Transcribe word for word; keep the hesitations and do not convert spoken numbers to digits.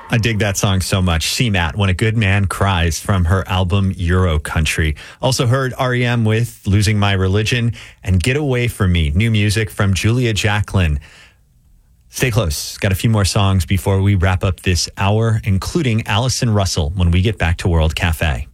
I dig that song so much. C MAT, When a Good Man Cries, from her album Euro Country. Also heard R E M with Losing My Religion and Get Away From Me, new music from Julia Jacklin. Stay close. Got a few more songs before we wrap up this hour, including Allison Russell when we get back to World Cafe.